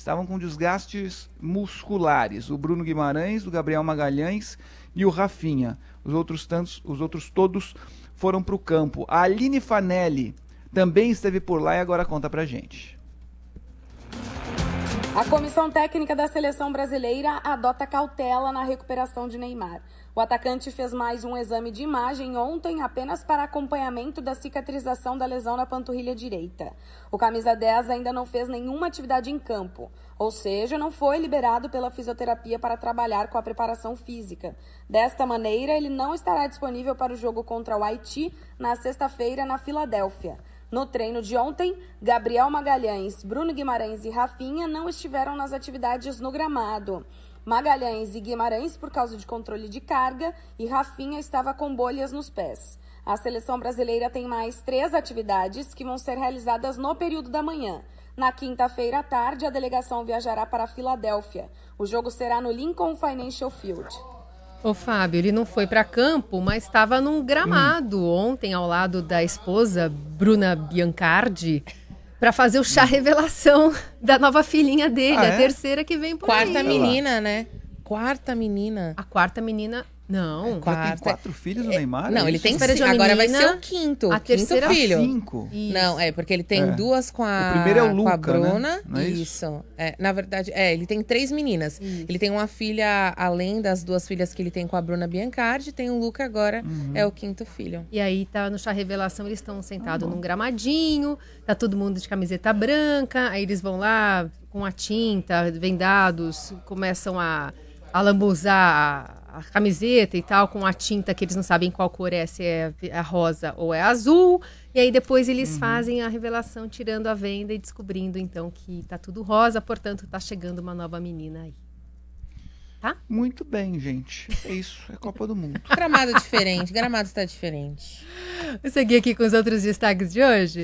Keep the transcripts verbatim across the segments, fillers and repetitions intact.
estavam com desgastes musculares. O Bruno Guimarães, o Gabriel Magalhães e o Rafinha. Os outros tantos, os outros todos foram para o campo. A Aline Fanelli também esteve por lá e agora conta pra gente. A comissão técnica da seleção brasileira adota cautela na recuperação de Neymar. O atacante fez mais um exame de imagem ontem apenas para acompanhamento da cicatrização da lesão na panturrilha direita. O camisa dez ainda não fez nenhuma atividade em campo, ou seja, não foi liberado pela fisioterapia para trabalhar com a preparação física. Desta maneira, ele não estará disponível para o jogo contra o Haiti na sexta-feira na Filadélfia. No treino de ontem, Gabriel Magalhães, Bruno Guimarães e Rafinha não estiveram nas atividades no gramado. Magalhães e Guimarães por causa de controle de carga e Rafinha estava com bolhas nos pés. A seleção brasileira tem mais três atividades que vão ser realizadas no período da manhã. Na quinta-feira à tarde, a delegação viajará para a Filadélfia. O jogo será no Lincoln Financial Field. Ô, Fábio, ele não foi para campo, mas estava num gramado hum. ontem ao lado da esposa, Bruna Biancardi, para fazer o chá revelação da nova filhinha dele, ah, a é? terceira que vem por Quarta aí. menina, né? Quarta menina. A quarta menina... Não. Quarta. Tem quatro filhos do Neymar? É, não, é ele tem cinco. Agora vai ser o quinto. A quinto terceira filho. Cinco. Isso. Não, é porque ele tem é. duas com a, o primeiro é o Luca, com a Bruna. Né? Não é isso. isso. É, na verdade, é, ele tem três meninas. Isso. Ele tem uma filha, além das duas filhas que ele tem com a Bruna Biancardi, tem o Luca agora, uhum. é o quinto filho. E aí tá no chá revelação, eles estão sentados ah, num gramadinho, tá todo mundo de camiseta branca, aí eles vão lá com a tinta, vendados, começam a, a lambuzar a a camiseta e tal, com a tinta que eles não sabem qual cor é, se é a rosa ou é azul. E aí depois eles uhum. fazem a revelação, tirando a venda e descobrindo, então, que tá tudo rosa, portanto, tá chegando uma nova menina aí. Tá? Muito bem, gente. É isso, é Copa do Mundo. Gramado diferente, gramado está diferente. Vou seguir aqui com os outros destaques de hoje.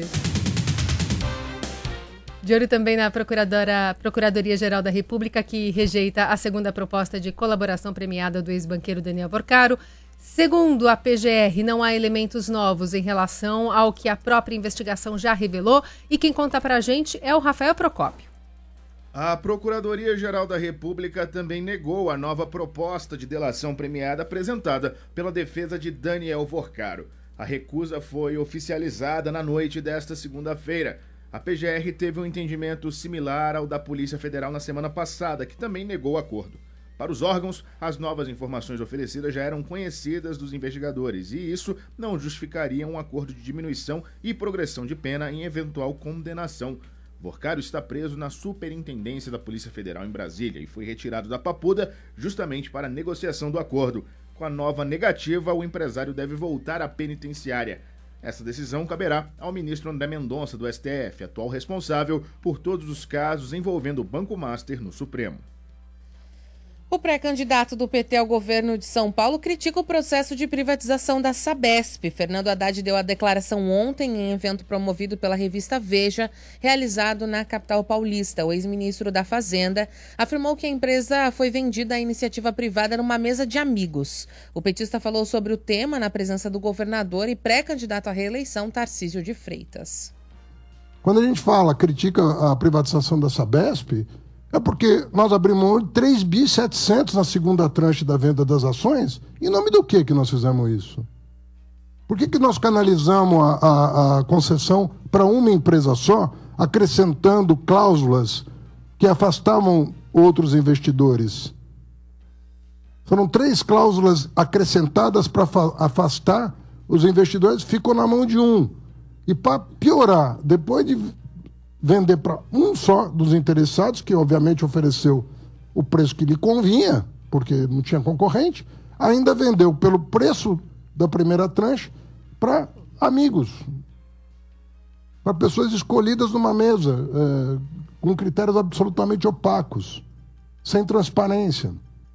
De olho também na Procuradora, Procuradoria-Geral da República, que rejeita a segunda proposta de colaboração premiada do ex-banqueiro Daniel Porcaro. Segundo a P G R, não há elementos novos em relação ao que a própria investigação já revelou. E quem conta pra gente é o Rafael Procópio. A Procuradoria-Geral da República também negou a nova proposta de delação premiada apresentada pela defesa de Daniel Porcaro. A recusa foi oficializada na noite desta segunda-feira. A P G R teve um entendimento similar ao da Polícia Federal na semana passada, que também negou o acordo. Para os órgãos, as novas informações oferecidas já eram conhecidas dos investigadores e isso não justificaria um acordo de diminuição e progressão de pena em eventual condenação. Porcaro está preso na Superintendência da Polícia Federal em Brasília e foi retirado da Papuda justamente para a negociação do acordo. Com a nova negativa, o empresário deve voltar à penitenciária. Essa decisão caberá ao ministro André Mendonça, do S T F, atual responsável por todos os casos envolvendo o Banco Master no Supremo. O pré-candidato do P T ao governo de São Paulo critica o processo de privatização da Sabesp. Fernando Haddad deu a declaração ontem em evento promovido pela revista Veja, realizado na capital paulista. O ex-ministro da Fazenda afirmou que a empresa foi vendida à iniciativa privada numa mesa de amigos. O petista falou sobre o tema na presença do governador e pré-candidato à reeleição, Tarcísio de Freitas. Quando a gente fala, critica a privatização da Sabesp, é porque nós abrimos três bilhões e setecentos na segunda tranche da venda das ações. Em nome do que que nós fizemos isso? Por que que nós canalizamos a, a, a concessão para uma empresa só, acrescentando cláusulas que afastavam outros investidores? Foram três cláusulas acrescentadas para afastar os investidores, ficou na mão de um. E para piorar, depois de vender para um só dos interessados, que obviamente ofereceu o preço que lhe convinha, porque não tinha concorrente, ainda vendeu pelo preço da primeira tranche para amigos, para pessoas escolhidas numa mesa, é, com critérios absolutamente opacos, sem transparência.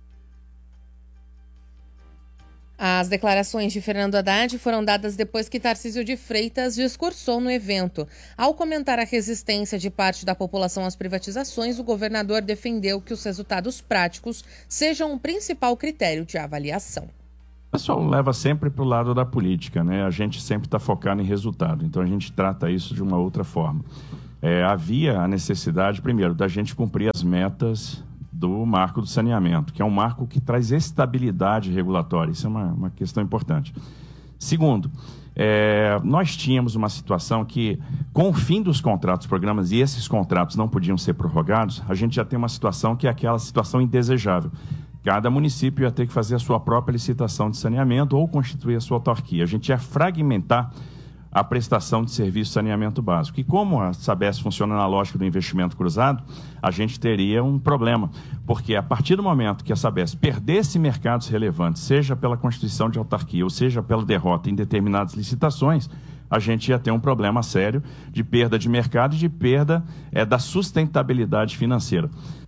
As declarações de Fernando Haddad foram dadas depois que Tarcísio de Freitas discursou no evento. Ao comentar a resistência de parte da população às privatizações, o governador defendeu que os resultados práticos sejam o principal critério de avaliação. O pessoal leva sempre para o lado da política, né? A gente sempre está focado em resultado, então a gente trata isso de uma outra forma. é, havia a necessidade, primeiro, da gente cumprir as metas do marco do saneamento, que é um marco que traz estabilidade regulatória. Isso é uma, uma questão importante. Segundo, é, nós tínhamos uma situação que, com o fim dos contratos, programas, e esses contratos não podiam ser prorrogados, a gente já tem uma situação que é aquela situação indesejável. Cada município ia ter que fazer a sua própria licitação de saneamento ou constituir a sua autarquia. A gente ia fragmentar a prestação de serviço de saneamento básico. E como a Sabesp funciona na lógica do investimento cruzado, a gente teria um problema, porque a partir do momento que a Sabesp perdesse mercados relevantes, seja pela constituição de autarquia ou seja pela derrota em determinadas licitações, a gente ia ter um problema sério de perda de mercado e de perda é, da sustentabilidade financeira.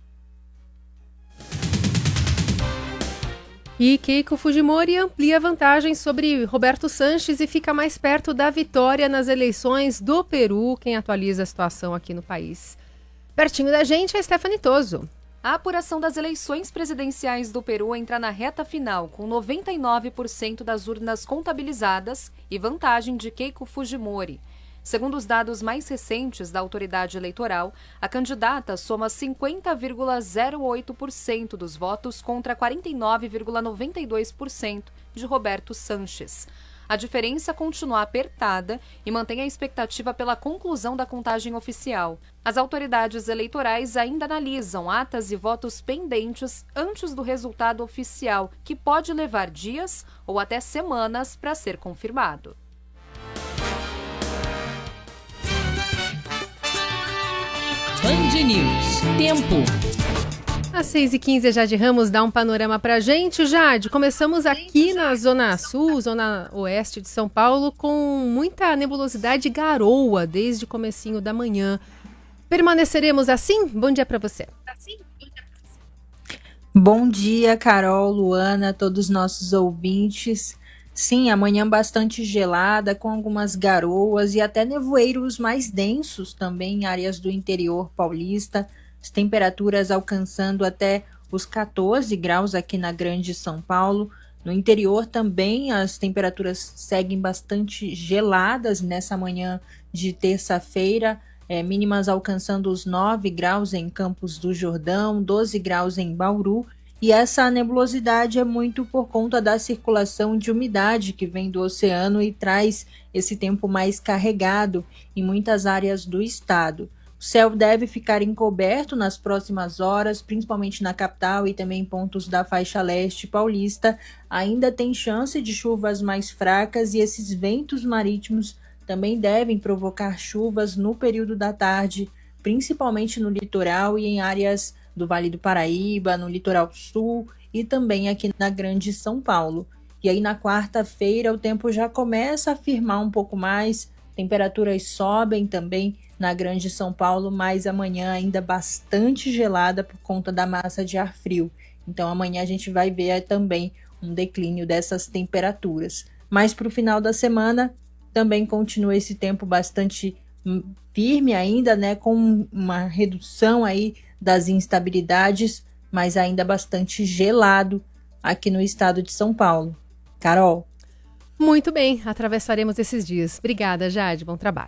E Keiko Fujimori amplia vantagens sobre Roberto Sanches e fica mais perto da vitória nas eleições do Peru. Quem atualiza a situação aqui no país? Pertinho da gente é Stephanie Toso. A apuração das eleições presidenciais do Peru entra na reta final, com noventa e nove por cento das urnas contabilizadas e vantagem de Keiko Fujimori. Segundo os dados mais recentes da autoridade eleitoral, a candidata soma cinquenta vírgula zero oito por cento dos votos contra quarenta e nove vírgula noventa e dois por cento de Roberto Sanches. A diferença continua apertada e mantém a expectativa pela conclusão da contagem oficial. As autoridades eleitorais ainda analisam atas e votos pendentes antes do resultado oficial, que pode levar dias ou até semanas para ser confirmado. Band News. Tempo. Às seis e quinze, a Jade Ramos dá um panorama pra gente. Jade, começamos aqui na Zona Sul, Zona Oeste de São Paulo, com muita nebulosidade e garoa desde o comecinho da manhã. Permaneceremos assim? Bom dia pra você. Bom dia, Carol, Luana, todos os nossos ouvintes. Sim, amanhã bastante gelada, com algumas garoas e até nevoeiros mais densos também em áreas do interior paulista. As temperaturas alcançando até os quatorze graus aqui na Grande São Paulo. No interior também as temperaturas seguem bastante geladas nessa manhã de terça-feira, é, mínimas alcançando os nove graus em Campos do Jordão, doze graus em Bauru. E essa nebulosidade é muito por conta da circulação de umidade que vem do oceano e traz esse tempo mais carregado em muitas áreas do estado. O céu deve ficar encoberto nas próximas horas, principalmente na capital e também em pontos da faixa leste paulista. Ainda tem chance de chuvas mais fracas e esses ventos marítimos também devem provocar chuvas no período da tarde, principalmente no litoral e em áreas do Vale do Paraíba, no litoral sul e também aqui na Grande São Paulo. E aí na quarta-feira o tempo já começa a firmar um pouco mais, temperaturas sobem também na Grande São Paulo, mas amanhã ainda bastante gelada por conta da massa de ar frio. Então amanhã a gente vai ver também um declínio dessas temperaturas. Mas para o final da semana também continua esse tempo bastante firme ainda, né, com uma redução aí das instabilidades, mas ainda bastante gelado aqui no estado de São Paulo. Carol. Muito bem, atravessaremos esses dias. Obrigada, Jade, bom trabalho.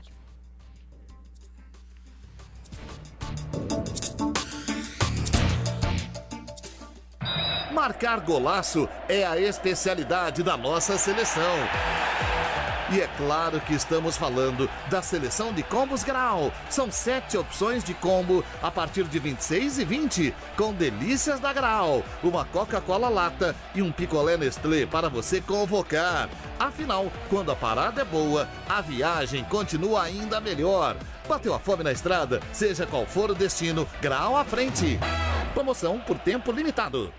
Marcar golaço é a especialidade da nossa seleção. E é claro que estamos falando da seleção de combos Grau. São sete opções de combo a partir de vinte e seis e vinte, com delícias da Grau, uma Coca-Cola lata e um picolé Nestlé para você convocar. Afinal, quando a parada é boa, a viagem continua ainda melhor. Bateu a fome na estrada? Seja qual for o destino, Grau à frente. Promoção por tempo limitado.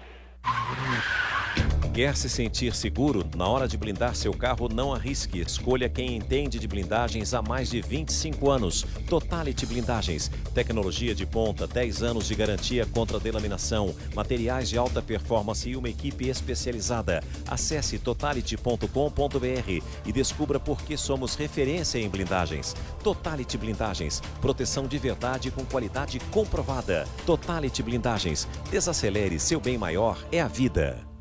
Quer se sentir seguro? Na hora de blindar seu carro, não arrisque. Escolha quem entende de blindagens há mais de vinte e cinco anos. Totality Blindagens. Tecnologia de ponta, dez anos de garantia contra delaminação, materiais de alta performance e uma equipe especializada. Acesse totality ponto com ponto br e descubra por que somos referência em blindagens. Totality Blindagens. Proteção de verdade com qualidade comprovada. Totality Blindagens. Desacelere, seu bem maior é a vida.